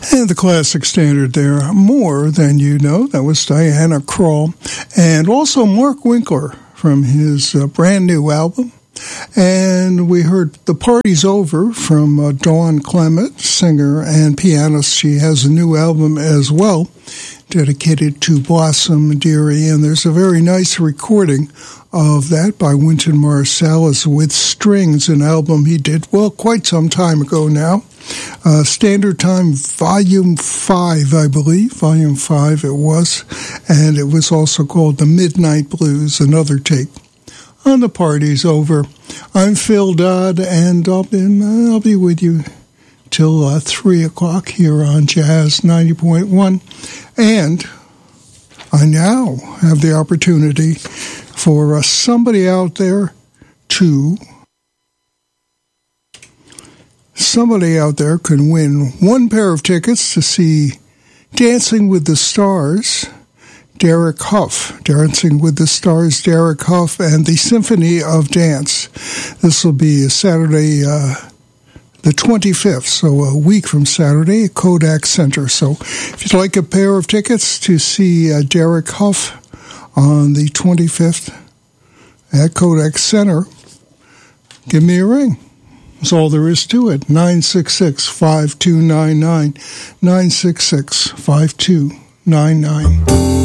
And the classic standard there, More Than You Know. That was Diana Krall. And also Mark Winkler from his brand new album. And we heard The Party's Over from Dawn Clement, singer and pianist. She has a new album as well, dedicated to Blossom Dearie. And there's a very nice recording of that by Wynton Marsalis with Strings, an album he did, well, quite some time ago now. Standard Time Volume 5, I believe. Volume 5 it was. And it was also called The Midnight Blues, another take on The Party's Over. I'm Phil Dodd, and I'll be with you till 3 o'clock here on Jazz 90.1. And I now have the opportunity for somebody out there can win one pair of tickets to see Dancing with the Stars, Derek Huff, Dancing with the Stars, Derek Huff, and the Symphony of Dance. This will be Saturday, the 25th, so a week from Saturday at Kodak Center. So if you'd like a pair of tickets to see Derek Huff on the 25th at Kodak Center, give me a ring. That's all there is to it. 966-5299, 966-5299.